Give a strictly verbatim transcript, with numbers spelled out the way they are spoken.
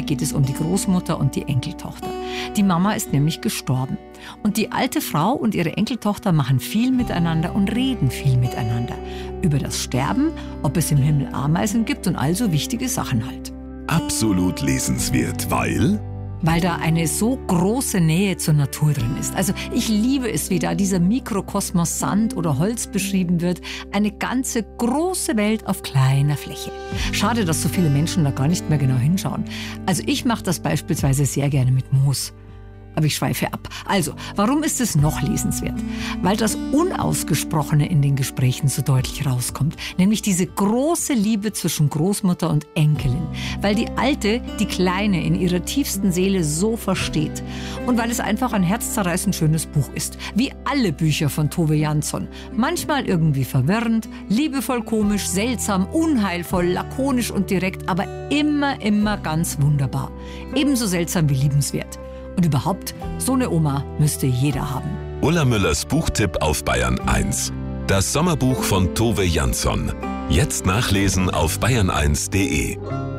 geht es um die Großmutter und die Enkeltochter. Die Mama ist nämlich gestorben. Und die alte Frau und ihre Enkeltochter machen viel miteinander und reden viel miteinander. Über das Sterben, ob es im Himmel Ameisen gibt und also wichtige Sachen halt. Absolut lesenswert, weil... Weil da eine so große Nähe zur Natur drin ist. Also ich liebe es, wie da dieser Mikrokosmos Sand oder Holz beschrieben wird. Eine ganze große Welt auf kleiner Fläche. Schade, dass so viele Menschen da gar nicht mehr genau hinschauen. Also ich mache das beispielsweise sehr gerne mit Moos. Aber ich schweife ab. Also, warum ist es noch lesenswert? Weil das Unausgesprochene in den Gesprächen so deutlich rauskommt. Nämlich diese große Liebe zwischen Großmutter und Enkelin. Weil die Alte die Kleine in ihrer tiefsten Seele so versteht. Und weil es einfach ein herzzerreißend schönes Buch ist. Wie alle Bücher von Tove Jansson. Manchmal irgendwie verwirrend, liebevoll komisch, seltsam, unheilvoll, lakonisch und direkt. Aber immer, immer ganz wunderbar. Ebenso seltsam wie liebenswert. Und überhaupt, so eine Oma müsste jeder haben. Ulla Müllers Buchtipp auf Bayern eins. Das Sommerbuch von Tove Jansson. Jetzt nachlesen auf bayern eins punkt de.